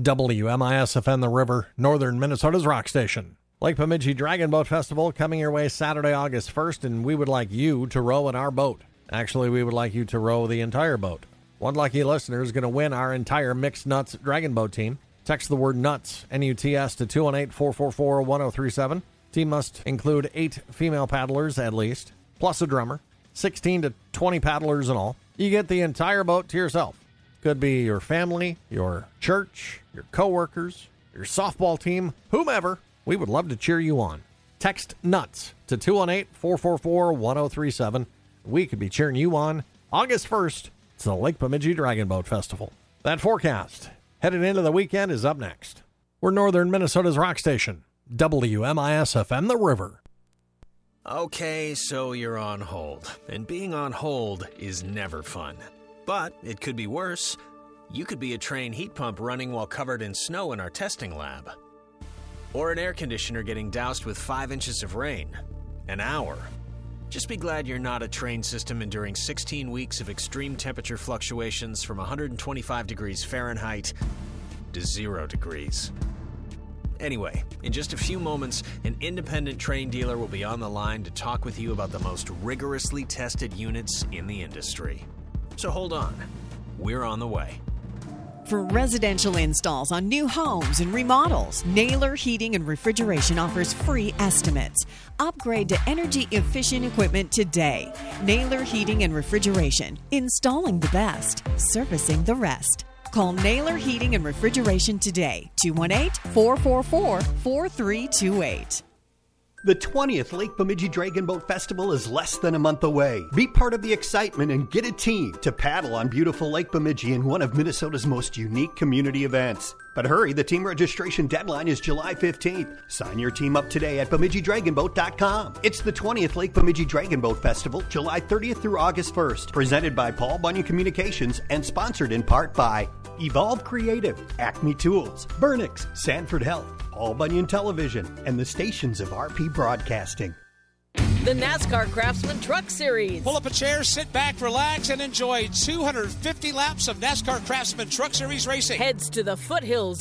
WMIS-FM The River, northern Minnesota's rock station. Lake Bemidji Dragon Boat Festival coming your way Saturday, August 1st, and we would like you to row in our boat. Actually, we would like you to row the entire boat. One lucky listener is going to win our entire Mixed Nuts Dragon Boat team. Text the word NUTS, N-U-T-S, to 218-444-1037. Team must include 8 female paddlers at least, plus a drummer, 16 to 20 paddlers in all. You get the entire boat to yourself. Could be your family, your church, your coworkers, your softball team, whomever. We would love to cheer you on. Text NUTS to 218-444-1037. We could be cheering you on August 1st to the Lake Bemidji Dragon Boat Festival. That forecast headed into the weekend is up next. We're northern Minnesota's rock station, WMIS-FM The River. Okay, so you're on hold, and being on hold is never fun. But it could be worse. You could be a train heat pump running while covered in snow in our testing lab. Or an air conditioner getting doused with 5 inches of rain. An hour. Just be glad you're not a train system enduring 16 weeks of extreme temperature fluctuations from 125 degrees Fahrenheit to 0 degrees. Anyway, in just a few moments, an independent train dealer will be on the line to talk with you about the most rigorously tested units in the industry. So hold on. We're on the way. For residential installs on new homes and remodels, Naylor Heating and Refrigeration offers free estimates. Upgrade to energy-efficient equipment today. Naylor Heating and Refrigeration. Installing the best. Servicing the rest. Call Naylor Heating and Refrigeration today. 218-444-4328. The 20th Lake Bemidji Dragon Boat Festival is less than a month away. Be part of the excitement and get a team to paddle on beautiful Lake Bemidji in one of Minnesota's most unique community events. But hurry, the team registration deadline is July 15th. Sign your team up today at BemidjiDragonBoat.com. It's the 20th Lake Bemidji Dragon Boat Festival, July 30th through August 1st. Presented by Paul Bunyan Communications and sponsored in part by Evolve Creative, Acme Tools, Burnix, Sanford Health, Paul Bunyan Television, and the stations of RP Broadcasting. The NASCAR Craftsman Truck Series. Pull up a chair, sit back, relax, and enjoy 250 laps of NASCAR Craftsman Truck Series racing. Heads to the foothills